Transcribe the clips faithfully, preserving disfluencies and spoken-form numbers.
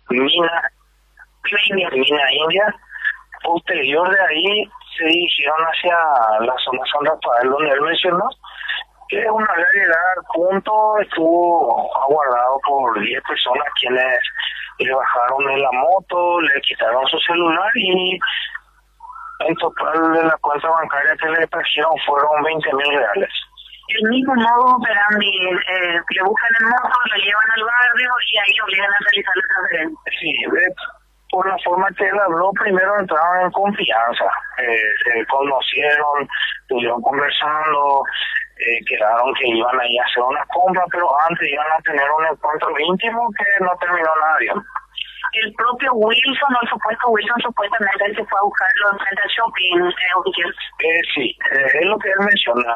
Mina, Mina India. Posterior de ahí se dirigieron hacia la zona San Rafael, donde él mencionó que una vez llegar al punto estuvo aguardado por diez personas quienes le bajaron de la moto, le quitaron su celular y en total de la cuenta bancaria que le trajeron fueron veinte mil reales. El mismo modo operandi, eh, le buscan el moto, lo llevan al barrio y ahí obligan a realizar la transferencia. Sí, eh, por la forma que él habló, primero entraron en confianza, eh, se conocieron, estuvieron conversando, eh, quedaron que iban a ir a hacer una compra, pero antes iban a tener un encuentro íntimo que no terminó nada bien. El propio Wilson, o el supuesto Wilson, supuestamente él se fue a buscarlo en frente al shopping, eh, oficial. Eh, sí, eh, es lo que él menciona.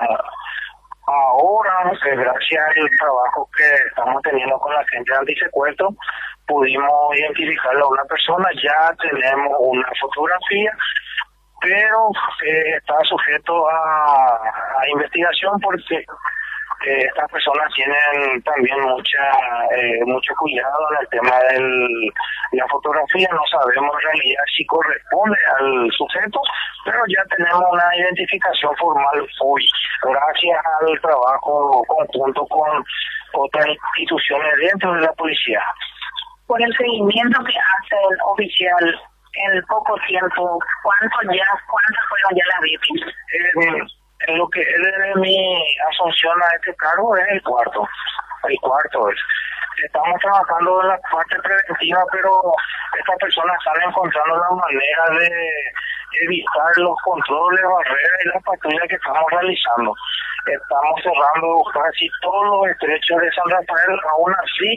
Ahora, eh, gracias al trabajo que estamos teniendo con la gente de antisecuestro, pudimos identificarlo a una persona, ya tenemos una fotografía, pero eh, está sujeto a, a investigación porque eh, estas personas tienen también mucha eh, mucho cuidado en el tema de la fotografía. No sabemos en realidad si corresponde al sujeto, pero ya tenemos una identificación formal hoy, gracias al trabajo conjunto con otras instituciones dentro de la policía. Por el seguimiento que hace el oficial en poco tiempo, ¿cuánto ya, ¿cuántas fueron ya las víctimas? Eh, en lo que es de mi asunción a este cargo es el cuarto, el cuarto es. Estamos trabajando en la parte preventiva, pero estas personas están encontrando la manera de evitar los controles, barreras y las patrullas que estamos realizando. Estamos cerrando casi todos los estrechos de San Rafael, aún así,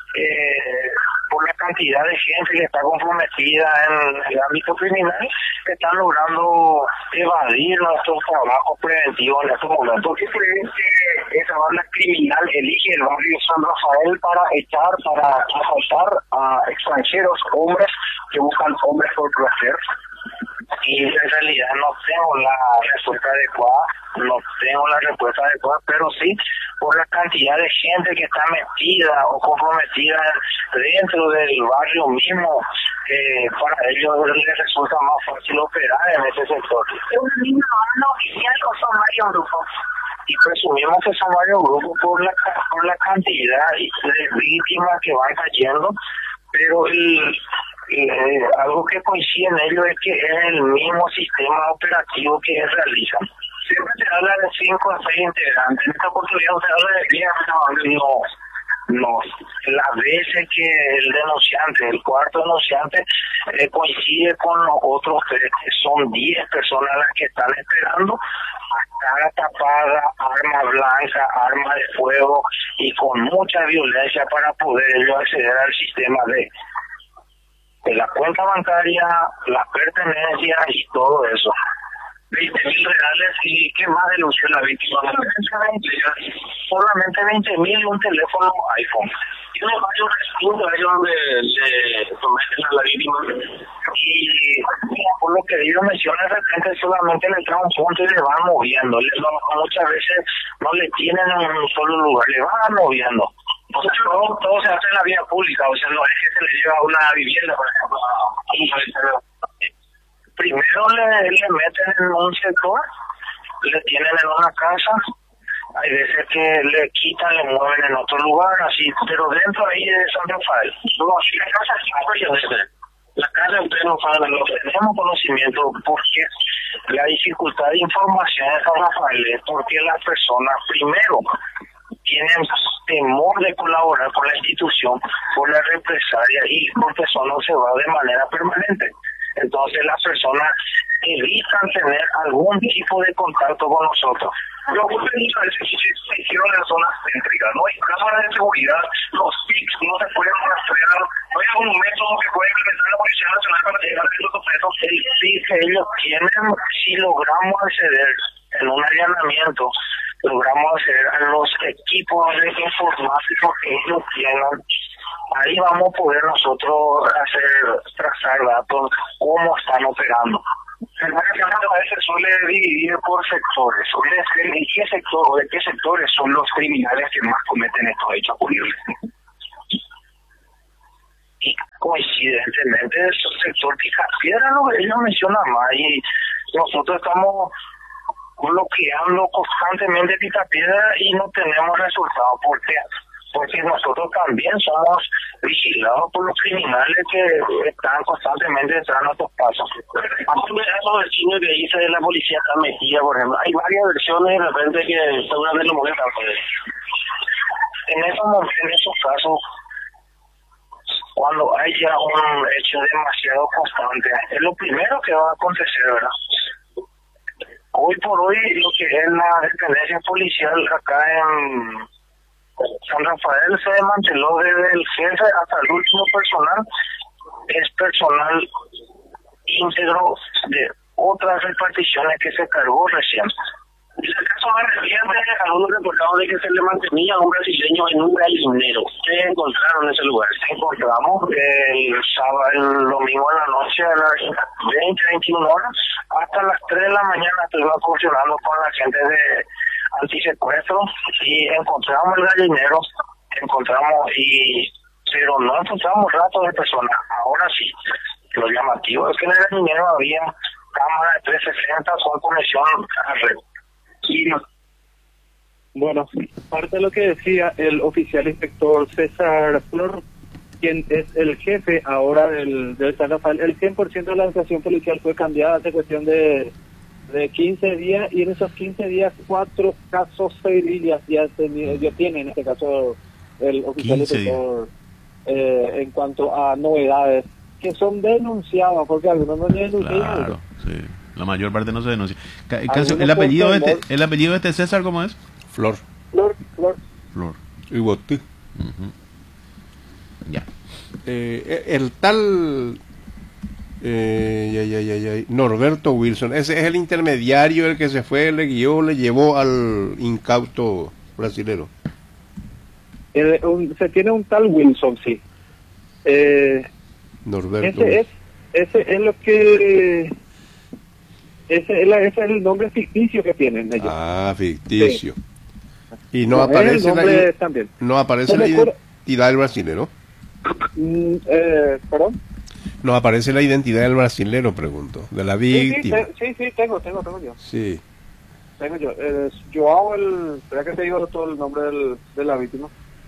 eh, por la cantidad de gente que está comprometida en el ámbito criminal, están logrando evadir nuestros trabajos preventivos en estos momentos. ¿Por qué creen que esa banda criminal elige el barrio San Rafael para echar, para asaltar a extranjeros, hombres que buscan hombres por placer? Y en realidad no tengo la respuesta adecuada, no tengo la respuesta adecuada, pero sí por la cantidad de gente que está metida o comprometida dentro del barrio mismo, eh, para ellos les resulta más fácil operar en ese sector. ¿Es una misma banda oficial o son varios grupos? Y presumimos que son varios grupos por la, por la cantidad de víctimas que van cayendo, pero el Eh, algo que coincide en ello es que es el mismo sistema operativo que ellos realizan. Siempre se habla de cinco a seis integrantes. En esta oportunidad se habla de diez, no, no. Las veces que el denunciante, el cuarto denunciante, eh, coincide con los otros tres, que son diez personas las que están esperando, a cara tapada, arma blanca, arma de fuego y con mucha violencia para poder ellos acceder al sistema de de la cuenta bancaria, las pertenencias y todo eso. veinte mil reales y ¿qué más denunció la víctima? Solamente veinte mil y un teléfono iPhone. ¿Tiene varios recintos ahí donde le someten a la víctima? Y por lo que ellos mencionan, de repente solamente le traen un punto y le van moviendo. Le, no, muchas veces no le tienen en un solo lugar, le van moviendo. O sea, todo, todo se hace en la vía pública, o sea, no es que se le lleva a una vivienda, por ejemplo. Y, primero le, le meten en un sector, le tienen en una casa, hay veces que le quitan, le mueven en otro lugar, así, pero dentro ahí de San Rafael. No, si la casa es la casa ustedes no saben, no tenemos conocimiento porque la dificultad de información de San Rafael es porque las personas primero tienen temor de colaborar con la institución por la represalia y porque eso no se va de manera permanente. Entonces las personas evitan tener algún tipo de contacto con nosotros. Pero usted muchas veces se hicieron en zonas céntricas, no hay cámaras de seguridad, los P I C no se pueden rastrear, no hay algún método que pueda implementar la Policía Nacional para llegar a estos objetos. El P I C que ellos tienen, si logramos acceder en un allanamiento, logramos acceder a los equipos de informáticos que ellos tienen, ahí vamos a poder nosotros hacer, trazar datos, cómo están operando. El barrio a veces suele dividir por sectores. ¿De qué sector o de qué sectores son los criminales que más cometen estos hechos punibles? y coincidentemente el sector Picapiedra, lo que ellos mencionan más, y nosotros estamos bloqueando constantemente Picapiedra y no tenemos resultados. ¿Por qué? Porque nosotros también somos vigilados por los criminales que están constantemente detrás de nuestros pasos. Aparte de esos vecinos que dice de la policía está metida, por ejemplo, hay varias versiones de repente que seguramente lo molestan. En esos, en esos casos, cuando hay ya un hecho demasiado constante, es lo primero que va a acontecer, ¿verdad? Hoy por hoy, lo que es la dependencia policial acá en San Rafael se desmanteló desde el jefe hasta el último personal, es personal íntegro de otras reparticiones que se cargó recién. En el caso más reciente, algunos reportados de que se le mantenía a un brasileño en un gallinero. ¿Qué encontraron en ese lugar? Encontramos el sábado, el domingo en la noche a las veinte, veintiuna horas, hasta las tres de la mañana estuvimos funcionando con la gente de antisecuestro y encontramos el gallinero, encontramos y pero no encontramos ratos de personas. Ahora sí, lo llamativo es que en el gallinero había cámaras de trescientos sesenta con conexión a red. Y no. Bueno, parte de lo que decía el oficial inspector César Flor, quien es el jefe ahora del, del San Rafael, el cien por ciento de la organización policial fue cambiada hace cuestión de, de quince días, y en esos quince días cuatro casos civiles ya, ya tiene, en este caso el oficial inspector, eh, en cuanto a novedades que son denunciadas, porque algunos no denuncian. Claro, sí. La mayor parte no se denuncia. Cancio, ¿El apellido de este, el apellido de este César cómo es? Flor. Flor, Flor. Flor. Y Botti. Uh-huh. Ya. Eh, el tal eh, ya, ya, ya, ya, Norberto Wilson, ese es el intermediario, el que se fue, le guió, le llevó al incauto brasilero. Eh, un, se tiene un tal Wilson, sí. Eh, Norberto. Ese es, ese es lo que... Ese es, la, ese es el nombre ficticio que tienen ellos. Ah, ficticio. Sí. Y no, no aparece la, también. no aparece la identidad del brasilero. Mm, eh, ¿Perdón? No aparece la identidad del brasilero, pregunto, de la víctima. Sí, sí, sí, sí, tengo, tengo, tengo yo. Sí. Tengo yo. Eh, Joao, el... Espera que te digo todo el nombre del, de la víctima.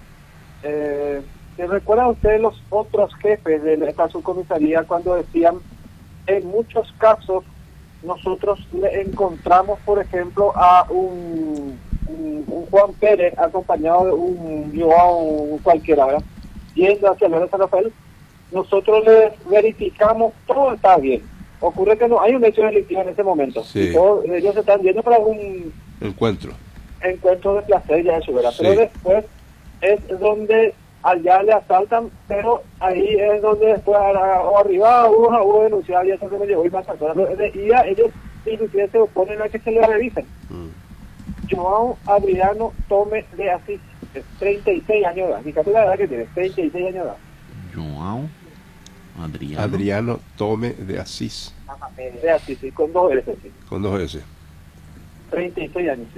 Eh, ¿Se recuerdan ustedes los otros jefes de esta subcomisaría cuando decían, en muchos casos, nosotros le encontramos, por ejemplo, a un, un, un Juan Pérez acompañado de un Joao cualquiera, ¿verdad? Yendo hacia el San Rafael, nosotros le verificamos, todo está bien. Ocurre que no hay un hecho delictivo en ese momento. Sí. Y todos, ellos están yendo para un encuentro. Encuentro de placer, ya eso, ¿verdad? Sí. Pero después es donde allá le asaltan, pero ahí es donde después o arriba hubo, hubo denunciado, y eso se me llevó y más y ya ellos inclusive se oponen a que se le revisen. Mm. Joao Adriano Tome de Asís, treinta y seis años de edad, fíjate la edad que tiene, treinta y seis años de edad. Joao Adriano Adriano Tome de Asís. De Asís, sí, con dos S. Sí. Con dos S. treinta y seis años, sí.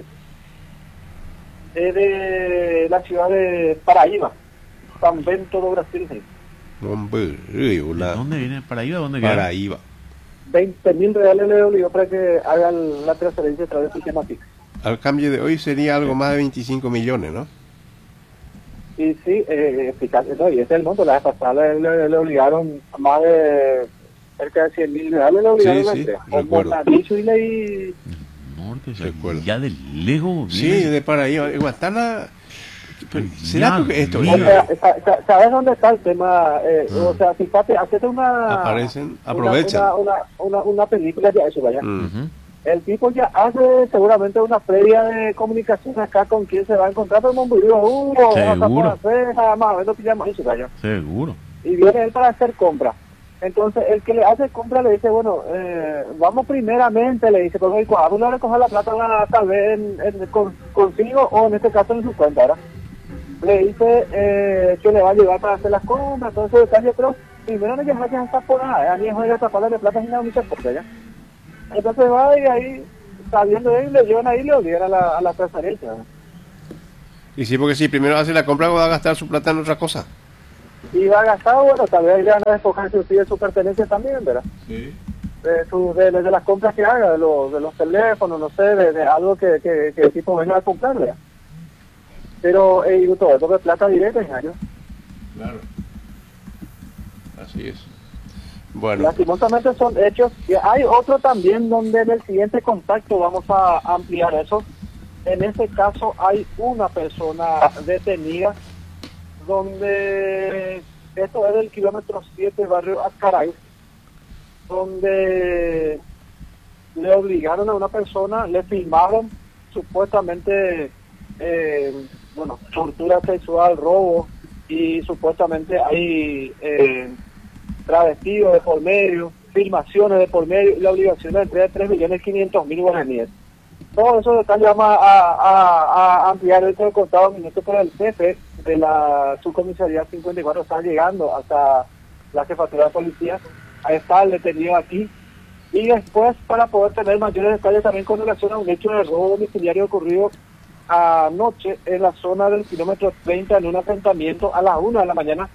Es de la ciudad de Paraíba, San Bento do Brasil. Sí. Hombre, una... ¿Dónde viene? ¿Paraíba? ¿Dónde viene? Paraíba. veinte mil reales le obligó para que hagan la transferencia a través del sistema P I C. Al cambio de hoy sería algo más de veinticinco millones, ¿no? Y sí, eh, fíjate, no, y ese es el monto. La vez pasada le, le, le obligaron a más de cerca de cien mil reales, le obligaron sí, sí, a Monadizo y le... Norte, ya de lejos. Sí, de Paraíba. Guatana... ¿Será que esto? O sea, ¿sabes dónde está el tema? Eh, mm. O sea, fíjate, hacete una... Aparecen, aprovechan. Una, una, una, una película de eso, vaya. Uh-huh. El tipo ya hace seguramente una feria de comunicación acá con quien se va a encontrar, pero Monburio, uh, seguro. Nada más, no pillamos eso, vaya. Seguro. Y viene él para hacer compra. Entonces, el que le hace compra le dice, bueno, eh, vamos primeramente, le dice, porque cuando uno recoge la plata, tal vez en, en, con, consigo o en este caso en su cuenta, ¿verdad? Le dice eh, que le va a llevar para hacer las compras, entonces detalle, pero primero no lleva que estar por nada, a mí es una tapada de plata y nada, muchas cosas, ¿ya? Entonces va y ahí, sabiendo él, le llevan ahí y le obligan a la, a la transferencia, ¿verdad? Y sí, porque si primero hace la compra, va a gastar su plata en otra cosa. y va gastado, bueno, tal vez ya no despojar su de su pertenencia también, ¿verdad? Sí. De, su, de, de las compras que haga, de los, de los teléfonos, no sé, de, de algo que, que, que el tipo venga a comprar, ¿verdad? Pero eh, y todo esto de plata directa en años. Claro. Así es. Bueno. Lastimosamente son hechos. Y hay otro también donde en el siguiente contacto vamos a ampliar eso. En este caso hay una persona detenida donde esto es del kilómetro siete, barrio Azcaray, donde le obligaron a una persona, le filmaron supuestamente, eh, bueno, tortura sexual, robo, y supuestamente hay eh, travestidos de por medio, filmaciones de por medio, y la obligación de entrega de tres millones quinientos mil guaraníes. Todos esos detalles vamos a, a, a ampliar dentro del contado minuto, pero el jefe de la subcomisaría cincuenta y cuatro está llegando hasta la jefatura de policía, ahí está el detenido aquí, y después para poder tener mayores detalles también con relación a un hecho de robo domiciliario ocurrido anoche en la zona del kilómetro treinta en un asentamiento a las una de la mañana,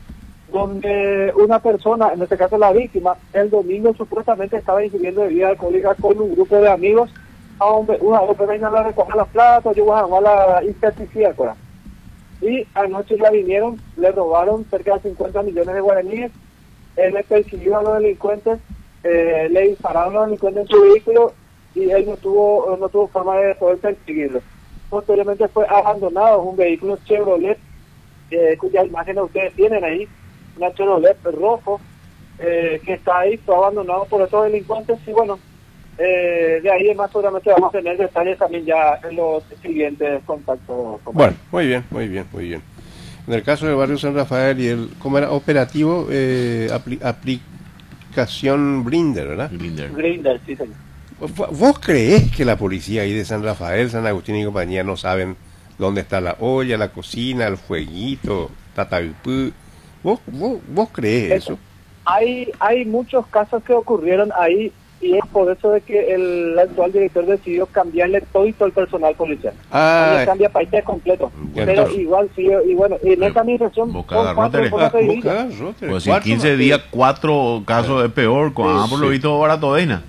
donde una persona, en este caso la víctima, el domingo supuestamente estaba ingiriendo bebida alcohólica con un grupo de amigos, a donde una vez vengan a recoger los platos, yo voy a la insecticida, y anoche la vinieron, le robaron cerca de cincuenta millones de guaraníes, él le persiguió a los delincuentes, eh, le dispararon a los delincuentes en su vehículo y él no tuvo no tuvo forma de poder perseguirlo. Posteriormente fue abandonado un vehículo Chevrolet, eh, cuya imagen ustedes tienen ahí, una Chevrolet rojo, eh, que está ahí, fue abandonado por estos delincuentes y bueno, eh, de ahí en más seguramente vamos a tener detalles también ya en los siguientes contactos. Bueno, muy bien, muy bien, muy bien. En el caso del barrio San Rafael y el, ¿cómo era? Operativo, eh, apli, aplicación Blinder, ¿verdad? Blinder. Blinder, sí, señor. ¿Vos creés que la policía ahí de San Rafael, San Agustín y compañía no saben dónde está la olla, la cocina, el fueguito, tatalpú? ¿Vos, vos, vos creés eso? Hay, hay muchos casos que ocurrieron ahí y es por eso de que el actual director decidió cambiarle todo y todo el personal policial. Ah, le cambia país completo. Pero entonces, igual sí, y bueno, en esta administración Boca son de cuatro Rótere. cosas ah, que Boca divisan. de Rótere, Pues si cuatro, quince ¿no? días, cuatro casos es peor, con Sí, ah, por lo sí. visto Baratodeina.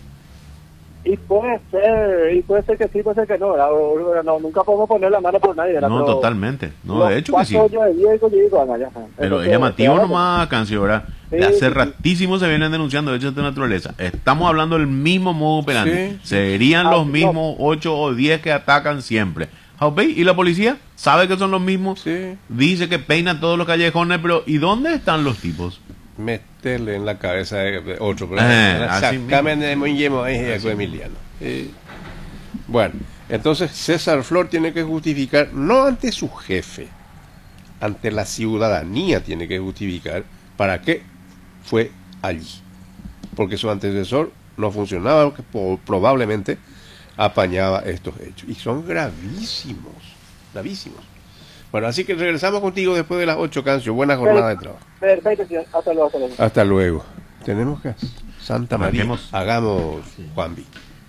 Y puede ser, y puede ser que sí, puede ser que no, ¿verdad? O- o- no, nunca podemos poner la mano por nadie, ¿verdad? No, Pero totalmente. No, los de hecho que sí. cuatro años de vida, eso yo digo, Ana, ya. Pero Entonces, es llamativo ahora, nomás, Cancio, ¿verdad? Sí, De hace sí, sí. ratísimo se vienen denunciando hechos de naturaleza. Estamos hablando del mismo modo operandi. Sí. Serían Ah, los no. mismos ocho o diez que atacan siempre. ¿Ok? ¿Y la policía? ¿Sabe que son los mismos? Sí, Dice que peinan todos los callejones, pero ¿y dónde están los tipos? meterle en la cabeza de otro. Pero Eh, así Sácame de Moñemo, es Emiliano. Eh, Bueno, entonces César Flor tiene que justificar, no ante su jefe, ante la ciudadanía tiene que justificar para qué fue allí. Porque su antecesor no funcionaba, que po- probablemente apañaba estos hechos. Y son gravísimos, gravísimos. Bueno, así que regresamos contigo después de las ocho, Cancio. Buena jornada de trabajo. Perfecto, señor. Hasta luego, hasta luego. Hasta luego. Tenemos que Santa María. Arranquemos. Hagamos, Juanvi.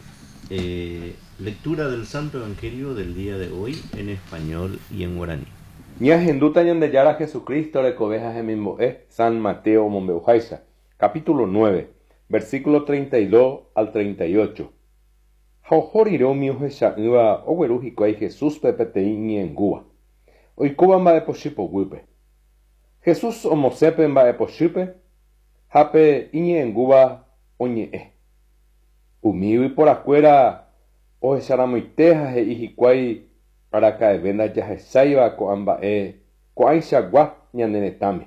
Eh, lectura del Santo Evangelio del día de hoy en español y en guaraní. Ñahenduta ñandeyara Jesucristo recoveja gemimboe San Mateo Mombeujaisa, capítulo nueve, versículo treinta y dos al treinta y ocho. Jaujoriro miujesha'iva oguerujikuai Jesús pepetei ñengua. Oikuba mba'epochýpe guýpe. Jesús omosépe mba'epochýpe, hápe iñe'ẽngúva oñe'ẽ. Umígui porakuéra ohecharamoite ha he'i hikuái araka'eve ndajahesáiva ko'ãmba'e ko'ãichagua ñane retãme.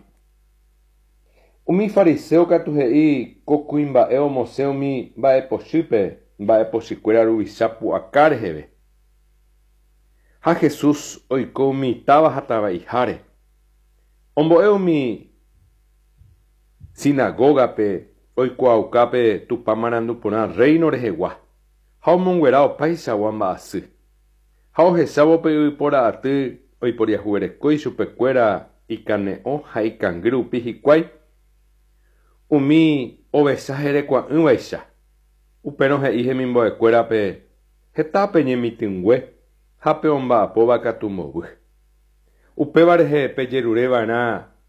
Umi fariseo katu he'i ko kuimba'e omosẽ umi mba'epochýpe mba'epochýkuéra ruvicha pu'aka reheve. Ha Jesús oiko umi táva ha tavaiháre. Ombo'e umi sinagógape oikuaukápe Tupa marandu porã reino rehegua. Ha omonguera opaichagua mba'asy. Ha ohechávo pe yvypora'aty oiporiahuerekói chupekuéra ikane'õ ha ikangy rupi hikuái. Umi ovecha herekua'ỹvaicha. Upérõ he'i hemimbo'ekuérape hetápe ñemitỹngue ha pe omba'apóva katu mbovyh. Upéva rehe pejerureva'erã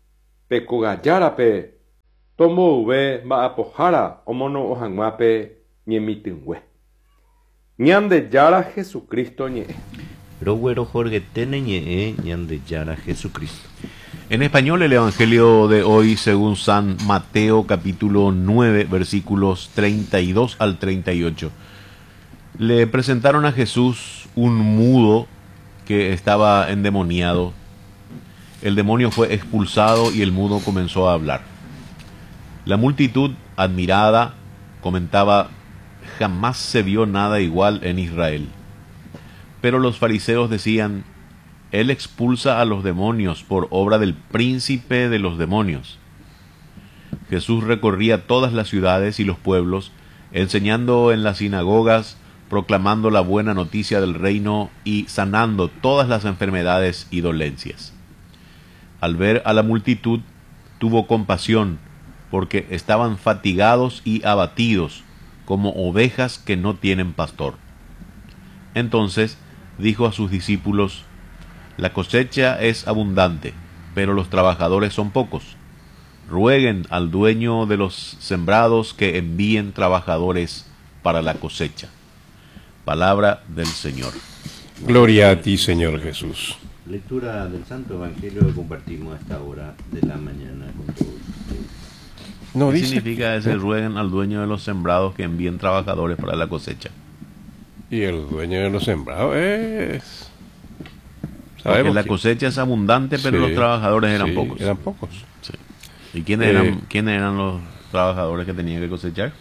Pecogallárape, tombo ve ma'apojara omono ohangmape ñemitĩngue. Ñande Yara Jesucristo ñe'ẽ. Roguero Jorge Tene ñe'ẽ Ñande Yara Jesucristo. En español, el Evangelio de hoy, según San Mateo, capítulo nueve, versículos treinta y dos al treinta y ocho. Le presentaron a Jesús un mudo que estaba endemoniado. El demonio fue expulsado y el mudo comenzó a hablar. La multitud, admirada, comentaba: jamás se vio nada igual en Israel. Pero los fariseos decían: Él expulsa a los demonios por obra del príncipe de los demonios. Jesús recorría todas las ciudades y los pueblos, enseñando en las sinagogas, proclamando la buena noticia del reino y sanando todas las enfermedades y dolencias. Al ver a la multitud, tuvo compasión, porque estaban fatigados y abatidos, como ovejas que no tienen pastor. Entonces dijo a sus discípulos: la cosecha es abundante, pero los trabajadores son pocos. Rueguen al dueño de los sembrados que envíen trabajadores para la cosecha. Palabra del Señor. Gloria a ti, Señor Jesús. Lectura del Santo Evangelio que compartimos a esta hora de la mañana con todos ustedes. No ¿Qué dice significa ese rueguen al dueño de los sembrados que envíen trabajadores para la cosecha? Y el dueño de los sembrados es... Porque la cosecha es abundante, pero sí, los trabajadores eran sí, pocos. Eran pocos. Sí. ¿Y quiénes, Eh, eran, quiénes eran los trabajadores que tenían que cosechar?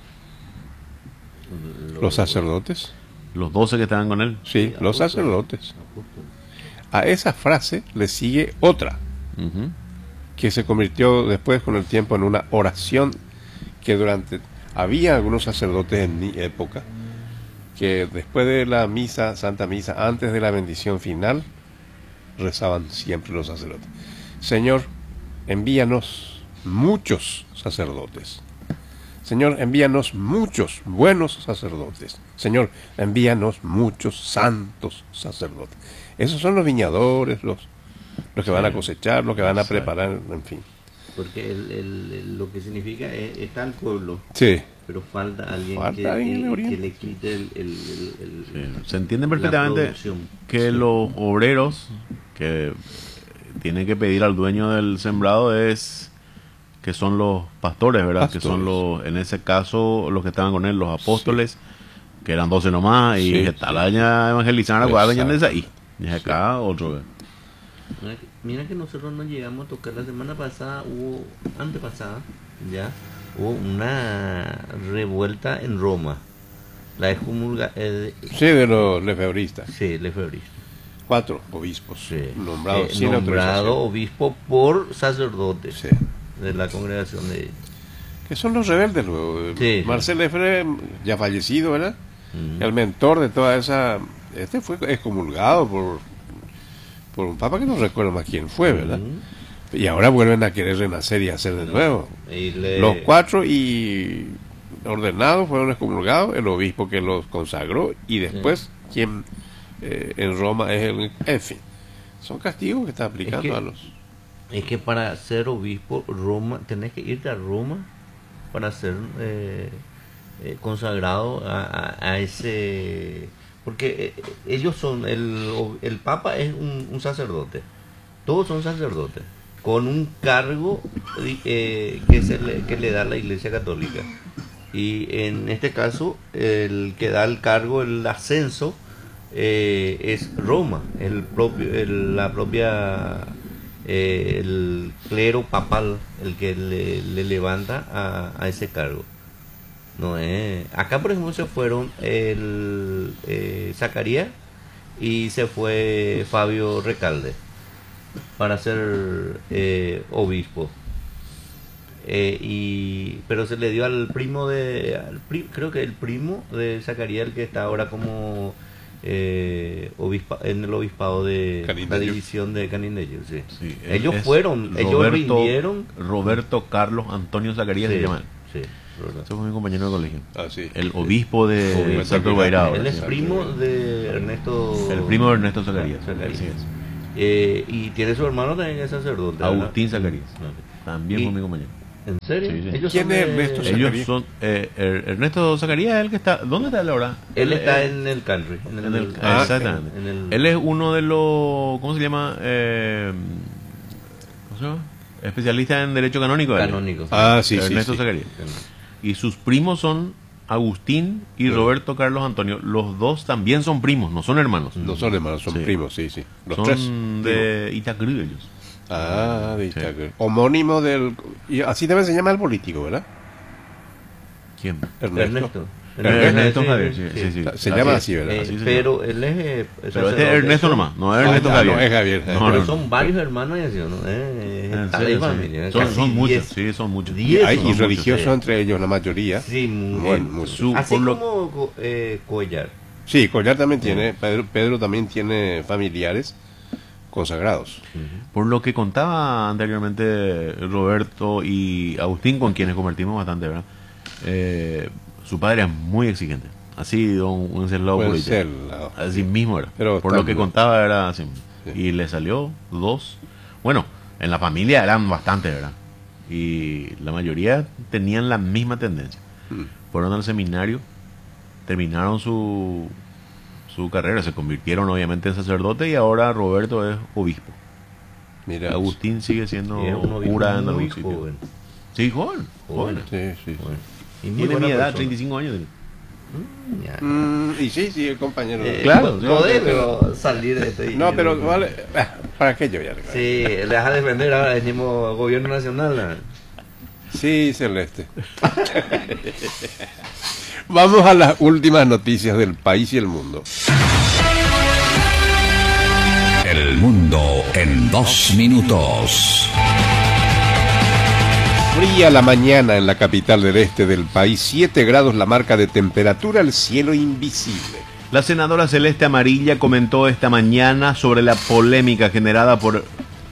Los sacerdotes. Los doce que estaban con él. Sí, los sacerdotes. A esa frase le sigue otra, Uh-huh. que se convirtió después con el tiempo en una oración que durante... Había algunos sacerdotes en mi época que después de la misa, Santa Misa, antes de la bendición final, rezaban siempre los sacerdotes: Señor, envíanos muchos sacerdotes. Señor, envíanos muchos buenos sacerdotes. Señor, envíanos muchos santos sacerdotes. Esos son los viñadores, los, los que van a cosechar, los que van a preparar, en fin. Porque el, el, el- lo que significa es, está el pueblo, Sí, pero falta alguien, Falta que, alguien que le que- oriente. que le quite el... el- el- el- Sí, se entiende la perfectamente producción. que los obreros que tienen que pedir al dueño del sembrado es que son los pastores, ¿verdad? Pastores. Que son los, en ese caso, los que estaban con él, los apóstoles, que eran doce nomás, y Sí, que tal aña evangelizar a Exacto. ahí. Y acá otro. Mira que, mira que nosotros no llegamos a tocar la semana pasada, hubo, antepasada, ya, hubo una revuelta en Roma. La excomulga, eh, sí, de los lefebristas. sí, lefebrista. Cuatro obispos Sí. nombrados Eh, sin nombrado autorización. obispo por sacerdotes Sí. de la congregación de... Que son los rebeldes luego. Sí. Marcel Lefebvre, ya fallecido, ¿verdad? Ujú. El mentor de toda esa... Este fue excomulgado por, por un papa que no recuerdo más quién fue, ¿verdad? Ujú. Y ahora vuelven a querer renacer y hacer de nuevo. Y le- Los cuatro y ordenados fueron excomulgados, el obispo que los consagró y después quien eh, en Roma es el... En fin, son castigos que está aplicando Es que- a los... Es que para ser obispo, Roma, tenés que irte a Roma para ser eh, eh, consagrado a, a- a ese... Porque eh, ellos son, el, el Papa es un, un sacerdote, todos son sacerdotes, con un cargo eh, que, se le, que le da la Iglesia Católica. Y en este caso, el que da el cargo, el ascenso, eh, es Roma, el propio, el- la propia... eh, el clero papal el que le, le levanta a, a ese cargo. No es acá, por ejemplo, se fueron el eh, Zacarías y se fue Fabio Recalde para ser eh, obispo. Eh, y pero se le dio al primo de al pri- creo que el primo de Zacarías, el que está ahora como eh, obispa, en el obispado de Canindeyú. la división de Canindeyú, sí. Sí, Ellos es fueron, ellos Roberto- rindieron. Roberto Carlos Antonio Zacarías Sí, se llama. sí, Roberto. Ese fue mi compañero de colegio. Ah, sí. El obispo de Obispo Santo de- Guairao. Él es primo de Ernesto. El primo de Ernesto Zacarías. Zacarías. Así es. Eh, y tiene su hermano también que es sacerdote. ¿verdad? Agustín Zacarías. Ok. También Y- fue mi compañero. ¿En serio? Sí, sí. Ellos ¿Quién son es de- Ernesto Ellos Zacarías? son eh, Er- Ernesto Zacarías es el que está. ¿Dónde está él ahora? Él está eh, en el country. En el, en el- Ah, exactamente. en el- Él es uno de los, ¿cómo se llama? Eh, ¿Cómo se llama? Especialista en derecho canónico. él. canónico. sí. Ah, sí, sí, Ernesto sí. Zacarías. Y sus primos son Agustín y Sí. Roberto Carlos Antonio. Los dos también son primos, no son hermanos. No son hermanos, son Sí. primos, sí, sí. Los son tres. de Itacrí ellos. Ah, de Sí. Itaca. Homónimo del... Y así también se llama el político, ¿verdad? ¿Quién? Ernesto. Ernesto. Ernesto sí, Javier, sí, sí, sí, sí. Se llama así, Eh, ¿verdad? Así se pero él es. eh, Pero este sacerdote, es Ernesto son- nomás, no es Ernesto Ah, Javier. no, es Javier. No, Pero no, son varios hermanos y así, ¿no? Eh, En tal serio, familia, sí. Son, casi son muchos, diez. sí, son muchos. Diez. Y, hay, son y muchos, religiosos sí. entre ellos, la mayoría. Sí, muy Bueno, bien. mucho. Su- Así por lo- como co- eh, Collar. Sí, Collar también tiene, Pedro, Pedro también tiene familiares consagrados. Por lo que contaba anteriormente Roberto y Agustín, con quienes convertimos bastante, ¿verdad? Eh, su padre era muy exigente. Así, don Wenceslao Puede Purita. ser, la- Así mismo era. Pero Por lo está que bien. contaba era así. Sí. Y le salió dos. Bueno, en la familia eran bastantes, ¿verdad? Y la mayoría tenían la misma tendencia. Mm. Fueron al seminario, terminaron su, su carrera, se convirtieron obviamente en sacerdote y ahora Roberto es obispo. Mira, Agustín sigue siendo Es un obispo cura en muy algún sitio. joven. Sí, joven. joven. Joven. sí, sí. Bueno, y muy Tiene buena mi edad, persona. treinta y cinco años. tiene. Mm, ya. Mm, y sí, sí, el compañero. Eh, Claro, no, sí. no debe salir de este. No, pero vale, ah, ¿para qué yo ya? Sí, le vas a defender ahora el mismo gobierno nacional. ¿no? Sí, Celeste. Vamos a las últimas noticias del país y el mundo. El mundo en dos minutos. Fría la mañana en la capital del este del país, siete grados la marca de temperatura, el cielo invisible. La senadora Celeste Amarilla comentó esta mañana sobre la polémica generada por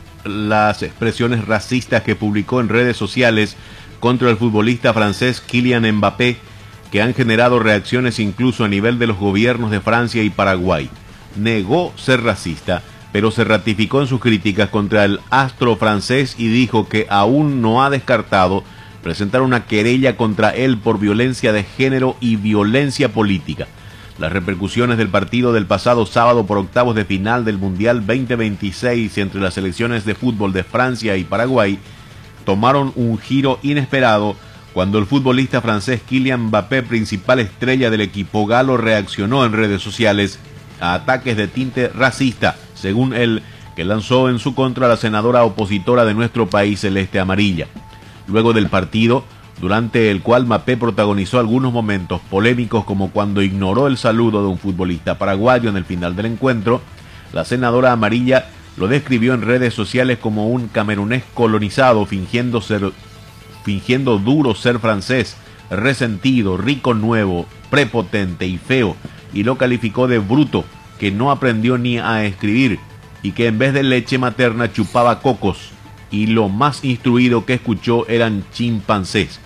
las expresiones racistas que publicó en redes sociales contra el futbolista francés Kylian Mbappé, que han generado reacciones incluso a nivel de los gobiernos de Francia y Paraguay. Negó ser racista, pero se ratificó en sus críticas contra el astro francés y dijo que aún no ha descartado presentar una querella contra él por violencia de género y violencia política. Las repercusiones del partido del pasado sábado por octavos de final del Mundial veinte veintiséis entre las selecciones de fútbol de Francia y Paraguay tomaron un giro inesperado cuando el futbolista francés Kylian Mbappé, principal estrella del equipo galo, reaccionó en redes sociales a ataques de tinte racista, según él, que lanzó en su contra la senadora opositora de nuestro país, Celeste Amarilla. Luego del partido, durante el cual Mbappé protagonizó algunos momentos polémicos como cuando ignoró el saludo de un futbolista paraguayo en el final del encuentro, la senadora Amarilla lo describió en redes sociales como un camerunés colonizado fingiendo ser, fingiendo duro ser francés, resentido, rico nuevo, prepotente y feo, y lo calificó de bruto, que no aprendió ni a escribir y que en vez de leche materna chupaba cocos, y lo más instruido que escuchó eran chimpancés.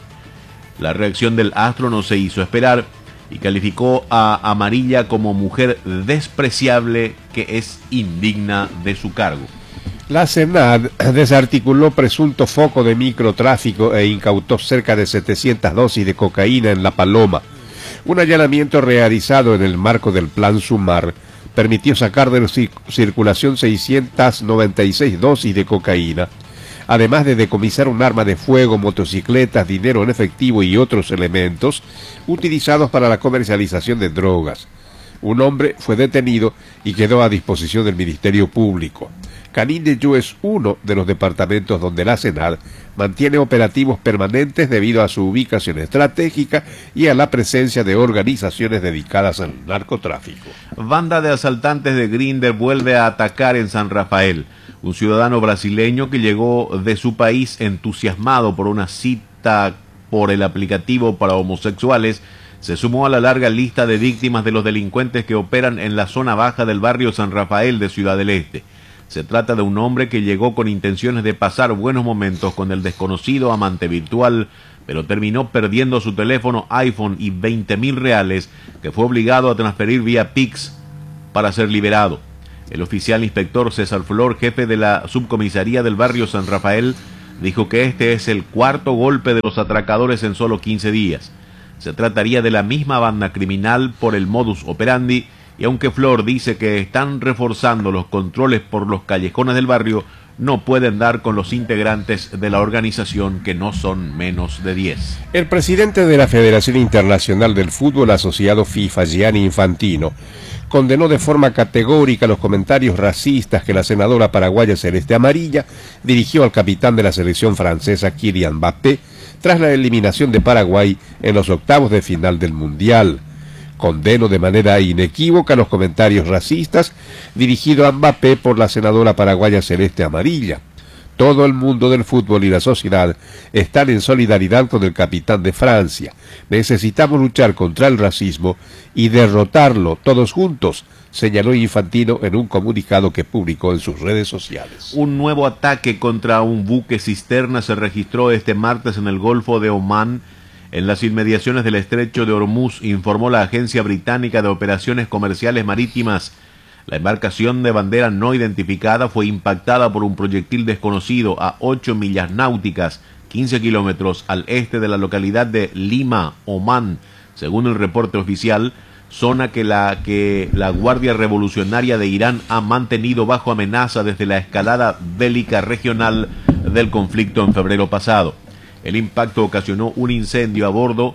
La reacción del astro no se hizo esperar y calificó a Amarilla como mujer despreciable que es indigna de su cargo. La Senad desarticuló presunto foco de microtráfico e incautó cerca de setecientas dosis de cocaína en La Paloma. Un allanamiento realizado en el marco del Plan Sumar permitió sacar de circulación seiscientas noventa y seis dosis de cocaína, además de decomisar un arma de fuego, motocicletas, dinero en efectivo y otros elementos utilizados para la comercialización de drogas. Un hombre fue detenido y quedó a disposición del Ministerio Público. Canindeyú es uno de los departamentos donde la Senad mantiene operativos permanentes debido a su ubicación estratégica y a la presencia de organizaciones dedicadas al narcotráfico. Banda de asaltantes de Grindr vuelve a atacar en San Rafael. Un ciudadano brasileño que llegó de su país entusiasmado por una cita por el aplicativo para homosexuales se sumó a la larga lista de víctimas de los delincuentes que operan en la zona baja del barrio San Rafael de Ciudad del Este. Se trata de un hombre que llegó con intenciones de pasar buenos momentos con el desconocido amante virtual, pero terminó perdiendo su teléfono iPhone y veinte mil reales que fue obligado a transferir vía Pix para ser liberado. El oficial inspector César Flor, jefe de la subcomisaría del barrio San Rafael, dijo que este es el cuarto golpe de los atracadores en solo quince días. Se trataría de la misma banda criminal por el modus operandi, y aunque Flor dice que están reforzando los controles por los callejones del barrio, no pueden dar con los integrantes de la organización, que no son menos de diez. El presidente de la Federación Internacional del Fútbol Asociado FIFA, Gianni Infantino, condenó de forma categórica los comentarios racistas que la senadora paraguaya Celeste Amarilla dirigió al capitán de la selección francesa Kylian Mbappé tras la eliminación de Paraguay en los octavos de final del Mundial. Condeno de manera inequívoca los comentarios racistas dirigidos a Mbappé por la senadora paraguaya Celeste Amarilla. Todo el mundo del fútbol y la sociedad están en solidaridad con el capitán de Francia. Necesitamos luchar contra el racismo y derrotarlo todos juntos, señaló Infantino en un comunicado que publicó en sus redes sociales. Un nuevo ataque contra un buque cisterna se registró este martes en el Golfo de Omán, en las inmediaciones del estrecho de Hormuz, informó la Agencia Británica de Operaciones Comerciales Marítimas. La embarcación de bandera no identificada fue impactada por un proyectil desconocido a ocho millas náuticas, quince kilómetros al este de la localidad de Lima, Omán, según el reporte oficial, zona que la que la Guardia Revolucionaria de Irán ha mantenido bajo amenaza desde la escalada bélica regional del conflicto en febrero pasado. El impacto ocasionó un incendio a bordo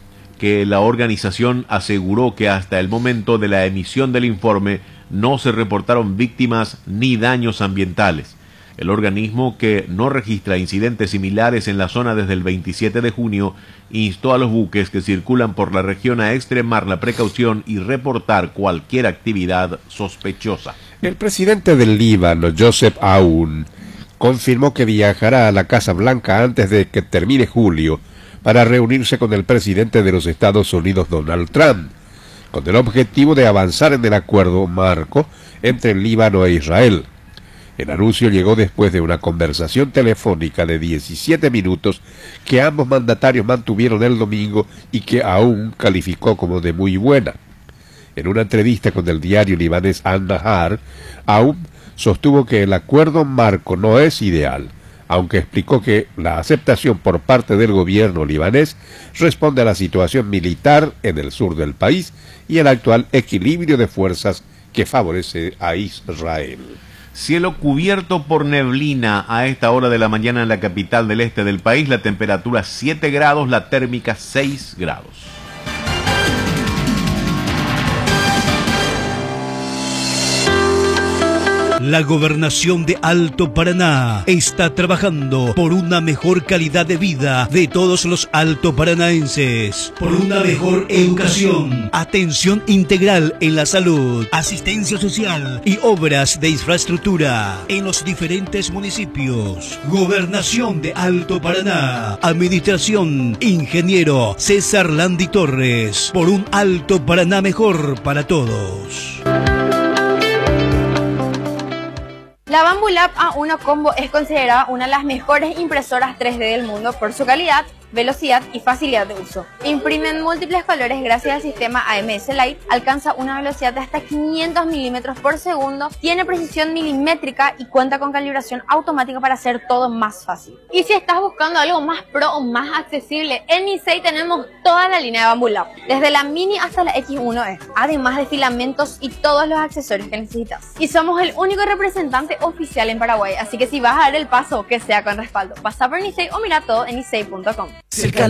que la organización aseguró que hasta el momento de la emisión del informe no se reportaron víctimas ni daños ambientales. El organismo, que no registra incidentes similares en la zona desde el veintisiete de junio, instó a los buques que circulan por la región a extremar la precaución y reportar cualquier actividad sospechosa. El presidente del Líbano, Joseph Aoun, confirmó que viajará a la Casa Blanca antes de que termine julio para reunirse con el presidente de los Estados Unidos, Donald Trump, con el objetivo de avanzar en el acuerdo marco entre el Líbano e Israel. El anuncio llegó después de una conversación telefónica de diecisiete minutos que ambos mandatarios mantuvieron el domingo y que Aoun calificó como de muy buena. En una entrevista con el diario libanés An-Nahar, Aoun sostuvo que el acuerdo marco no es ideal, aunque explicó que la aceptación por parte del gobierno libanés responde a la situación militar en el sur del país y el actual equilibrio de fuerzas que favorece a Israel. Cielo cubierto por neblina a esta hora de la mañana en la capital del este del país, la temperatura siete grados, la térmica seis grados. La Gobernación de Alto Paraná está trabajando por una mejor calidad de vida de todos los altoparanaenses, por una mejor educación, atención integral en la salud, asistencia social y obras de infraestructura en los diferentes municipios. Gobernación de Alto Paraná, Administración Ingeniero César Landi Torres, por un Alto Paraná mejor para todos. La Bambu Lab A uno Combo es considerada una de las mejores impresoras tres D del mundo por su calidad, velocidad y facilidad de uso. Imprime en múltiples colores gracias al sistema A M S Light, alcanza una velocidad de hasta quinientos milímetros por segundo, tiene precisión milimétrica y cuenta con calibración automática para hacer todo más fácil. Y si estás buscando algo más pro o más accesible, en Nisei tenemos toda la línea de Bambu Lab, desde la Mini hasta la X uno E, además de filamentos y todos los accesorios que necesitas. Y somos el único representante oficial en Paraguay, así que si vas a dar el paso, que sea con respaldo. Pasa por Nisei o mira todo en nisei punto com. Cerca